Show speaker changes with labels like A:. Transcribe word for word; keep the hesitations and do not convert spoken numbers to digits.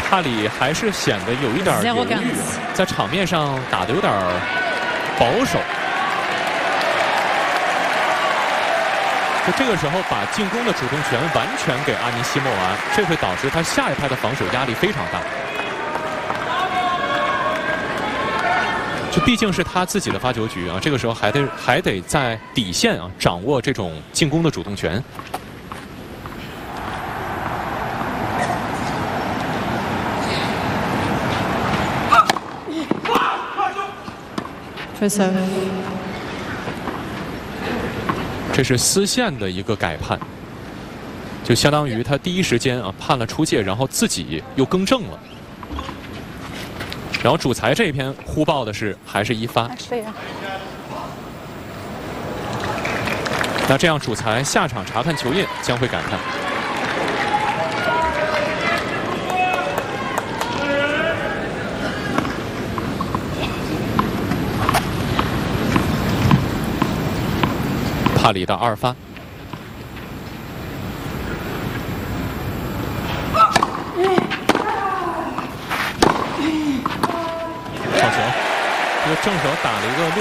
A: 帕里还是显得有一点犹豫，在场面上打得有点保守。就这个时候把进攻的主动权完全给阿尼西莫娃，这会导致他下一拍的防守压力非常大。就毕竟是他自己的发球局啊，这个时候还得还得在底线啊掌握这种进攻的主动权。 这是丝线的一个改判，就相当于他第一时间啊判了出界，然后自己又更正了。然后主裁这一篇呼报的是还是一发。那这样主裁下场查看球印将会改判。 帕里的二发，好球！这个正手打了一个落。